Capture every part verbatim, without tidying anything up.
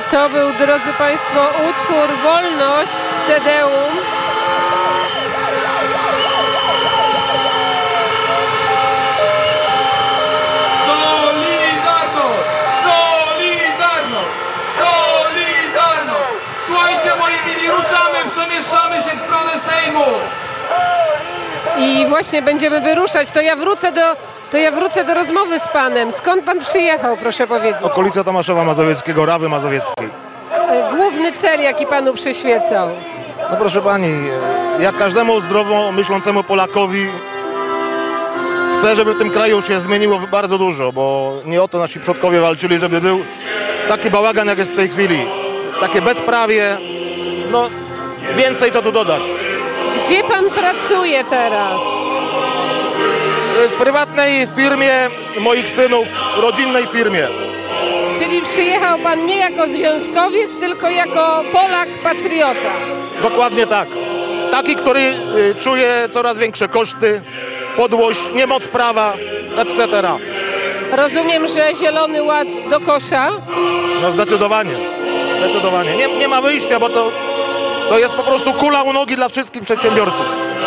To był, drodzy Państwo, utwór Wolność z Te Deum. Solidarność! Solidarność! Solidarność! Słuchajcie, moi mili, ruszamy, przemieszczamy się w stronę Sejmu! I właśnie będziemy wyruszać. To ja wrócę do, to ja wrócę do rozmowy z Panem. Skąd Pan przyjechał, proszę powiedzieć? Okolica Tomaszowa Mazowieckiego, Rawy Mazowieckiej. Główny cel, jaki Panu przyświecał? No proszę Pani, jak każdemu zdrowo myślącemu Polakowi chcę, żeby w tym kraju się zmieniło bardzo dużo, bo nie o to nasi przodkowie walczyli, żeby był taki bałagan, jak jest w tej chwili. Takie bezprawie, no więcej to tu dodać. Gdzie Pan pracuje teraz? W prywatnej firmie moich synów, rodzinnej firmie. Czyli przyjechał Pan nie jako związkowiec, tylko jako Polak patriota. Dokładnie tak. Taki, który y, czuje coraz większe koszty, podłość, niemoc prawa, et cetera. Rozumiem, że Zielony Ład do kosza? No zdecydowanie. Zdecydowanie. Nie, nie ma wyjścia, bo to, to jest po prostu kula u nogi dla wszystkich przedsiębiorców.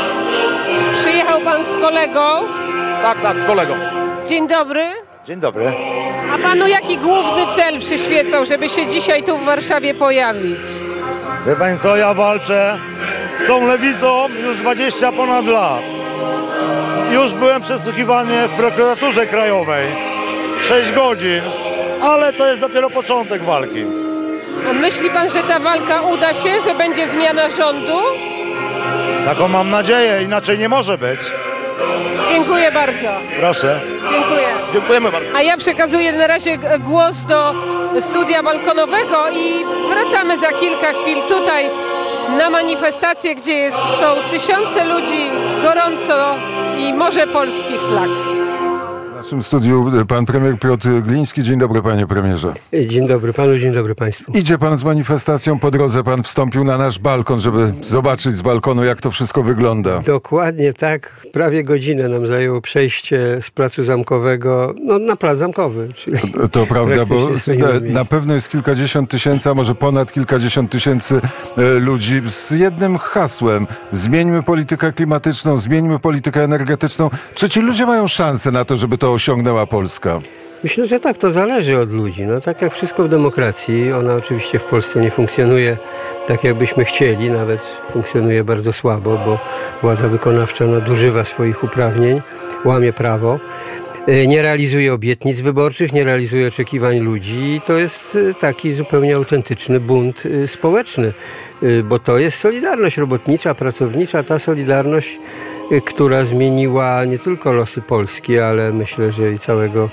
Przyjechał Pan z kolegą? Tak, tak, z kolegą. Dzień dobry. Dzień dobry. A Panu jaki główny cel przyświecał, żeby się dzisiaj tu w Warszawie pojawić? Wie Pani co, ja walczę z tą lewicą już dwadzieścia ponad lat. Już byłem przesłuchiwany w prokuraturze krajowej. sześć godzin, ale to jest dopiero początek walki. A myśli Pan, że ta walka uda się, że będzie zmiana rządu? Taką mam nadzieję, inaczej nie może być. Dziękuję bardzo. Proszę. Dziękuję. Dziękujemy bardzo. A ja przekazuję na razie g- głos do studia balkonowego i wracamy za kilka chwil tutaj na manifestację, gdzie jest, są tysiące ludzi, gorąco i morze polskich flag. W naszym studiu pan premier Piotr Gliński. Dzień dobry, panie premierze. Dzień dobry panu, dzień dobry państwu. Idzie pan z manifestacją, po drodze pan wstąpił na nasz balkon, żeby zobaczyć z balkonu, jak to wszystko wygląda. Dokładnie tak. Prawie godzinę nam zajęło przejście z Placu Zamkowego no, na Plac Zamkowy. Czyli To, to prawda, bo na, na pewno jest kilkadziesiąt tysięcy, a może ponad kilkadziesiąt tysięcy e, ludzi z jednym hasłem. Zmieńmy politykę klimatyczną, zmieńmy politykę energetyczną. Czy ci ludzie mają szansę na to, żeby to osiągnęła Polska? Myślę, że tak, to zależy od ludzi. No, tak jak wszystko w demokracji, ona oczywiście w Polsce nie funkcjonuje tak, jakbyśmy chcieli, nawet funkcjonuje bardzo słabo, bo władza wykonawcza nadużywa swoich uprawnień, łamie prawo, nie realizuje obietnic wyborczych, nie realizuje oczekiwań ludzi i to jest taki zupełnie autentyczny bunt społeczny, bo to jest solidarność robotnicza, pracownicza, ta solidarność, która zmieniła nie tylko losy Polski, ale myślę, że i całego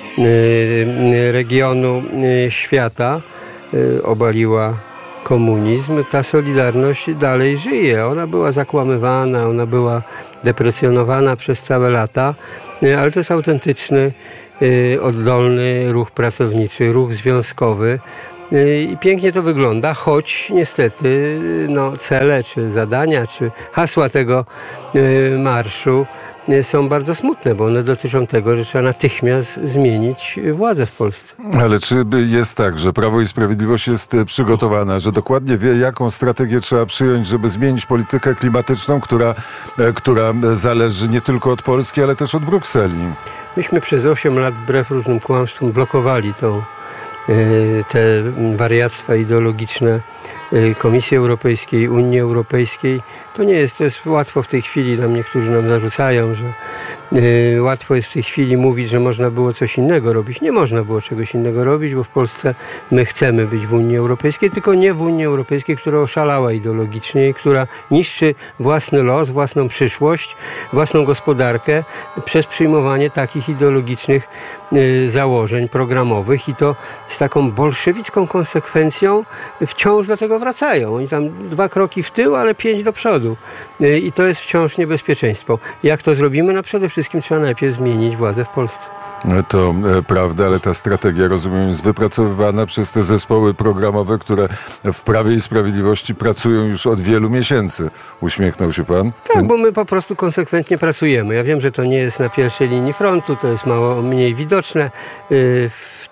regionu świata, obaliła komunizm. Ta solidarność dalej żyje. Ona była zakłamywana, ona była deprecjonowana przez całe lata, ale to jest autentyczny, oddolny ruch pracowniczy, ruch związkowy. I pięknie to wygląda, choć niestety no, cele, czy zadania, czy hasła tego marszu są bardzo smutne, bo one dotyczą tego, że trzeba natychmiast zmienić władzę w Polsce. Ale czy jest tak, że Prawo i Sprawiedliwość jest przygotowane, że dokładnie wie, jaką strategię trzeba przyjąć, żeby zmienić politykę klimatyczną, która, która zależy nie tylko od Polski, ale też od Brukseli? Myśmy przez osiem lat, wbrew różnym kłamstwom, blokowali tą te wariactwa ideologiczne Komisji Europejskiej, Unii Europejskiej. To nie jest, to jest łatwo w tej chwili, nam niektórzy nam zarzucają, że yy, łatwo jest w tej chwili mówić, że można było coś innego robić. Nie można było czegoś innego robić, bo w Polsce my chcemy być w Unii Europejskiej, tylko nie w Unii Europejskiej, która oszalała ideologicznie i która niszczy własny los, własną przyszłość, własną gospodarkę przez przyjmowanie takich ideologicznych yy, założeń programowych i to z taką bolszewicką konsekwencją wciąż do tego wracają. Oni tam dwa kroki w tył, ale pięć do przodu. I to jest wciąż niebezpieczeństwo. Jak to zrobimy? No przede wszystkim trzeba najpierw zmienić władzę w Polsce. To e, prawda, ale ta strategia, rozumiem, jest wypracowywana przez te zespoły programowe, które w Prawie i Sprawiedliwości pracują już od wielu miesięcy. Uśmiechnął się pan? Tak, Ten... bo my po prostu konsekwentnie pracujemy. Ja wiem, że to nie jest na pierwszej linii frontu, to jest mało mniej widoczne w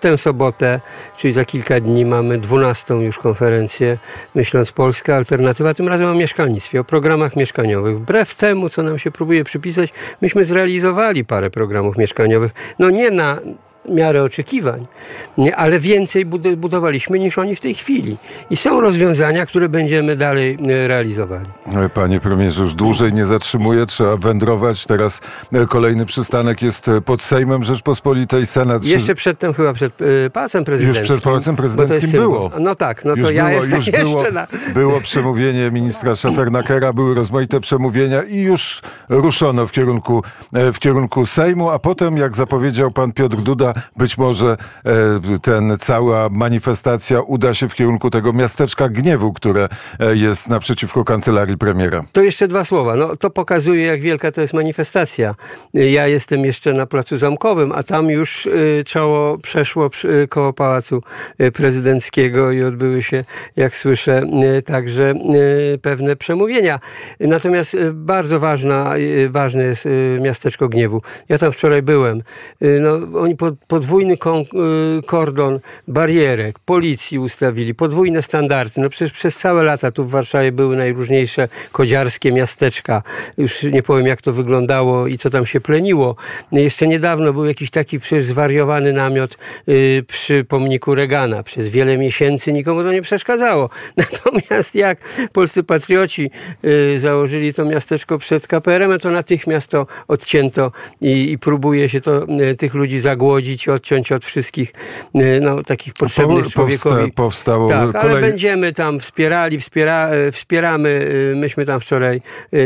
tę sobotę, czyli za kilka dni, mamy dwunastą już konferencję Myśląc Polska, Alternatywa, tym razem o mieszkalnictwie, o programach mieszkaniowych. Wbrew temu, co nam się próbuje przypisać, myśmy zrealizowali parę programów mieszkaniowych. No nie na miarę oczekiwań, nie, ale więcej budowaliśmy niż oni w tej chwili. I są rozwiązania, które będziemy dalej realizowali. Panie premierze, już dłużej nie zatrzymuję, trzeba wędrować. Teraz kolejny przystanek jest pod Sejmem Rzeczpospolitej, Senat. Jeszcze przedtem chyba przed y, Pałacem Prezydenckim. Już przed Pałacem Prezydenckim było. No tak, no to już ja było, jestem już jeszcze było, na... było przemówienie ministra Szefernakera, były rozmaite przemówienia i już ruszono w kierunku, w kierunku Sejmu, a potem, jak zapowiedział pan Piotr Duda, być może ten cała manifestacja uda się w kierunku tego miasteczka gniewu, które jest naprzeciwko kancelarii premiera. To jeszcze dwa słowa. No, to pokazuje, jak wielka to jest manifestacja. Ja jestem jeszcze na Placu Zamkowym, a tam już czoło przeszło koło Pałacu Prezydenckiego i odbyły się, jak słyszę, także pewne przemówienia. Natomiast bardzo ważna, ważne jest miasteczko gniewu. Ja tam wczoraj byłem. No, oni pod, podwójny kon, kordon barierek, policji ustawili, podwójne standardy. No przecież przez całe lata tu w Warszawie były najróżniejsze kodziarskie miasteczka. Już nie powiem, jak to wyglądało i co tam się pleniło. Jeszcze niedawno był jakiś taki przecież zwariowany namiot y, przy pomniku Reagana. Przez wiele miesięcy nikomu to nie przeszkadzało. Natomiast jak polscy patrioci y, założyli to miasteczko przed K P R M, to natychmiast to odcięto i, i próbuje się to y, tych ludzi zagłodzić i odciąć od wszystkich y, no, takich potrzebnych Powsta- człowiekowi. Powstało tak, kolej... ale będziemy tam wspierali, wspiera, wspieramy. Myśmy tam wczoraj